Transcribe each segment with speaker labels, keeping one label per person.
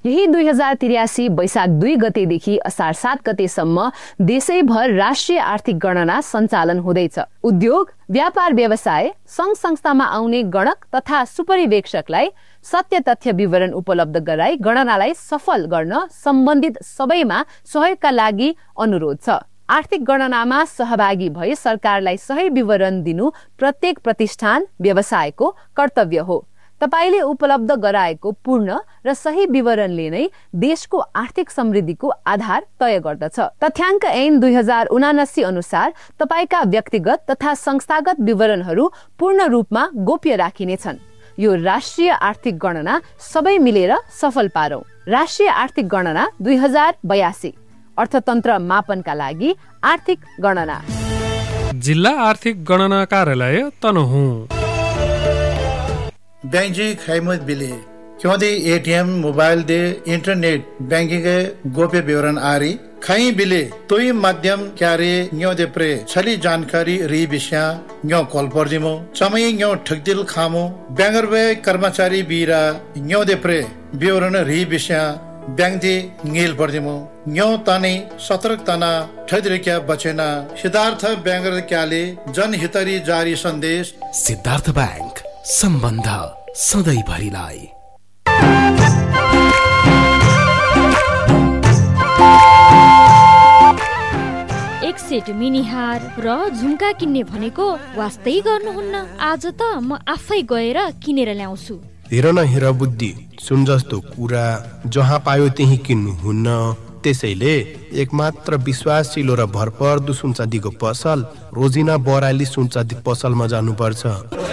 Speaker 1: यही 2083 वैशाख 2 गतेदेखि असार 7 गतेसम्म देशैभर राष्ट्रिय आर्थिक गणना सञ्चालन हुँदैछ। उद्योग, व्यापार व्यवसाय, सङ्घ संस्थामा आउने गणक तथा सुपरिवेक्षकलाई सत्य तथ्य विवरण उपलब्ध गराई गणनालाई सफल गर्न सम्बन्धित सबैमा सहयोगका लागि अनुरोध छ। आर्थिक गणनामा सहभागी भई सरकारलाई सही विवरण दिनु प्रत्येक प्रतिष्ठान, व्यवसायको कर्तव्य हो। तपाईले उपलब्ध गराएको पूर्ण र सही विवरणले नै देशको आर्थिक समृद्धिको आधार तय गर्दछ। तथ्याङ्क ऐन 2079 अनुसार तपाईका व्यक्तिगत तथा संस्थागत विवरणहरू पूर्ण रूपमा गोप्य राखिनेछन्। यो राष्ट्रिय आर्थिक गणना सबै मिलेर सफल पारौं। राष्ट्रिय आर्थिक गणना 2082 अर्थतन्त्र मापनका लागि आर्थिक गणना।
Speaker 2: जिल्ला आर्थिक गणना कार्यालय तनहुँ।
Speaker 3: बैंक जी खैमत बिले क्योंकि ATM mobile they internet banking के गोप्य विवरण आरी खई बिले तोई माध्यम क्यारे न्यो दे प्रे छली जानकारी री विषया न्यो कॉल पर दिमो समय न्यो ठगदिल खामो बैंगर वे कर्मचारी बीरा न्यो दे प्रे विवरण री विषया बैंक दे नील पर दिमो न्यो ताने सतर्क तना ठगदिल बचेना। सिद्धार्थ बैंगर क्याले जनहितरी जारी सन्देश।
Speaker 4: सिद्धार्थ बैंक, सम्बन्ध सधैँभरिलाई।
Speaker 5: एक सेट मिनी हार र झुम्का किन्ने भनेको वास्तै गर्नुहुन्न। आज त म आफै गएर किनेर ल्याउँछु।
Speaker 6: हेर न हेर बुद्धि, सुन जस्तो कुरा जहाँ पायो त्यही किन्नुहुन्न। त्यसैले एकमात्र विश्वासिलो र भरपर्दो सुनचाँदीको पसल रोजिना बराली सुनचाँदी पसलमा जानुपर्छ।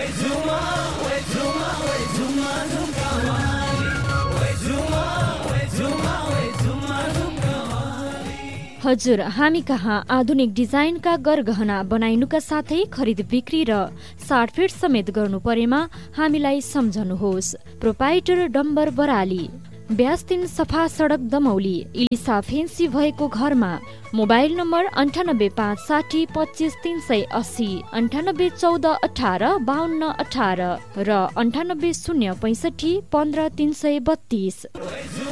Speaker 5: हजुर, हामी कहाँ आधुनिक डिजाइनका गरगहना बनाइनुका साथै खरिद बिक्री र साटफिट समेत गर्नु परेमा हामीलाई सम्झनुहोस्। प्रोपाइटर डम्बर बराली, 82 सफा सडक दमौली, इलिसा फेन्सी भएको घरमा। मोबाइल नम्बर 9856 25 380, 9814 18 52 18 र 98 065 15 332।